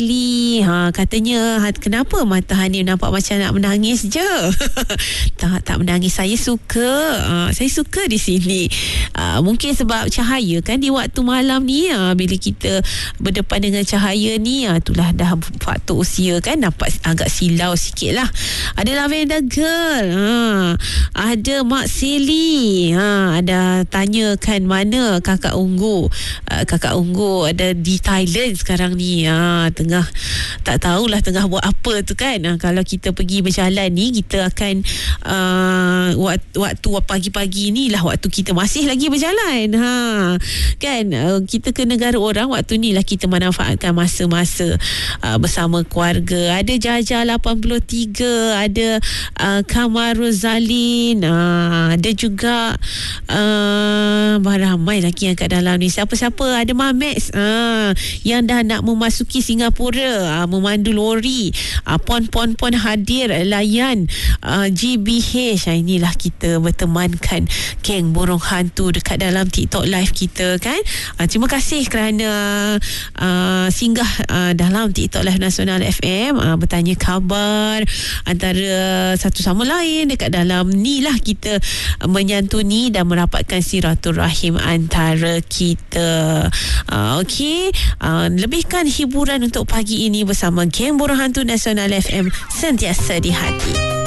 Katanya kenapa mata Hanif nampak macam nak menangis je. tak menangis. Saya suka di sini. Mungkin sebab cahaya kan di waktu malam ni, bila kita berdepan dengan cahaya ni, itulah dah faktor usia kan, nampak agak silau sikit lah. Ada Lavender Girl, ada Mak Sally, ada tanyakan mana Kakak Unggu. Kakak Unggu ada di Thailand sekarang ni, tengah tak tahulah tengah buat apa tu kan. Kalau kita pergi berjalan ni, kita akan waktu pagi-pagi ni lah waktu kita masih lagi berjalan, kan. Kita ke negara orang, waktu ni lah kita manfaatkan masa-masa bersama keluarga. Ada Jaja 83, ada Kamar Rozalin, ada juga ramai lagi yang kat dalam ni. Siapa-siapa, ada Mamex yang dah nak memasuki Singapura, memandu lori. Pon hadir layan GBH. Inilah kita bertemankan geng burung hantu dekat dalam TikTok live kita kan. Terima kasih kerana singgah dalam TikTok live Nasional FM, bertanya khabar antara satu sama lain. Dekat dalam ni lah kita menyantuni dan merapatkan silaturahim antara kita. Okey, lebihkan hiburan untuk pagi ini bersama geng burung hantu Nasional FM, sentiasa di hati.